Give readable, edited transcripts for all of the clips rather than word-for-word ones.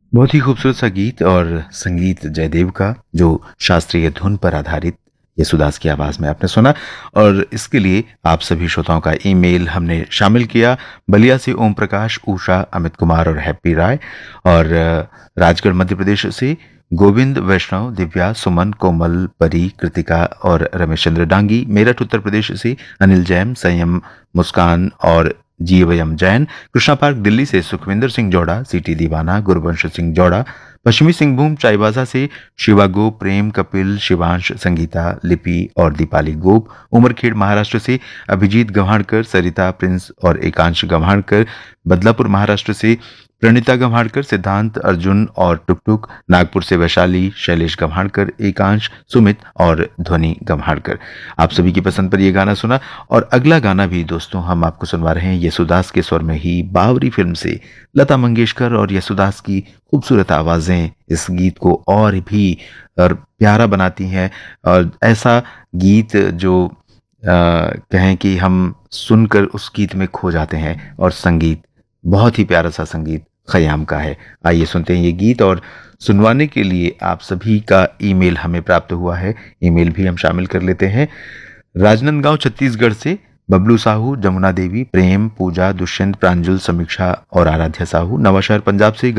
बहुत ही खूबसूरत सा गीत और संगीत जयदेव का, जो शास्त्रीय धुन पर आधारित येसुदास की आवाज में आपने सुना। और इसके लिए आप सभी श्रोताओं का ईमेल हमने शामिल किया। बलिया से ओम प्रकाश, उषा, अमित कुमार और हैप्पी राय। और राजगढ़ मध्य प्रदेश से गोविंद वैष्णव, दिव्या, सुमन, कोमल, परी, कृतिका और रमेश चंद्र डांगी। मेरठ उत्तर प्रदेश से अनिल जैन, संयम, मुस्कान और जीवयम जैन। कृष्णा पार्क दिल्ली से सुखविंदर सिंह जौड़ा, सीटी दीवाना, गुरवंश सिंह जौड़ा। पश्चिमी सिंहभूम चाईबासा से शिवा गोप, प्रेम, कपिल, शिवांश, संगीता, लिपि और दीपाली गोप। उमरखेड़ महाराष्ट्र से अभिजीत गव्हाणकर, सरिता, प्रिंस और एकांश गव्हाणकर। बदलापुर महाराष्ट्र से प्रणीता गव्हाणकर, सिद्धांत, अर्जुन और टुकटुक। नागपुर से वैशाली, शैलेश गव्हाणकर, एकांश, सुमित और ध्वनि गव्हाणकर। आप सभी की पसंद पर यह गाना सुना। और अगला गाना भी दोस्तों हम आपको सुनवा रहे हैं येसुदास के स्वर में ही, बावरी फिल्म से। लता मंगेशकर और येसुदास की खूबसूरत आवाजें इस गीत को और भी और प्यारा बनाती हैं। और ऐसा गीत जो कहें कि हम सुनकर उस गीत में खो जाते हैं। और संगीत बहुत ही प्यारा सा संगीत खयाम का है। आइए सुनते हैं ये गीत। और सुनवाने के लिए आप सभी का ईमेल हमें प्राप्त हुआ है। ईमेल भी हम शामिल कर लेते हैं। राजनांदगांव छत्तीसगढ़ से बबलू साहू, जमुना देवी, प्रेम, पूजा, दुष्यंत, प्रांजुल, समीक्षा और आराध्या साहू। नवाशहर पंजाब से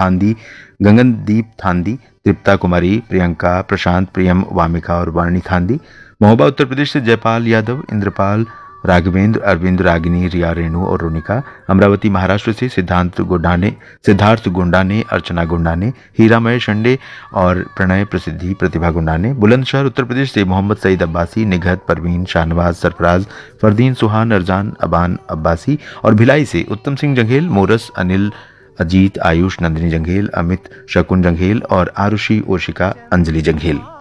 गगनदीप थांदी, तृप्ता कुमारी, प्रियंका, प्रशांत, प्रियम, वामिका और वाणी थांदी। महोबा उत्तर प्रदेश से जयपाल यादव, इंद्रपाल, राघवेंद्र, अरविंद, रागिनी, रिया, रेणु और रोनिका। अमरावती महाराष्ट्र से सिद्धार्थ गुंडाने, अर्चना गुंडाने, हीरामय शंडे और प्रणय प्रसिद्धि, प्रतिभा गुंडाने। बुलंदशहर उत्तर प्रदेश से मोहम्मद सईद अब्बासी, निघत, परवीन, शाहनवाज, सरफराज, फरदीन, सुहान, अरजान, अबान अब्बासी। और भिलाई से उत्तम सिंह जंघेल, मोरस, अनिल, अजीत, आयुष, नंदिनी जंघेल, अमित, शकुन जंघेल और आरुषि, ओशिका, अंजलि जंघेल।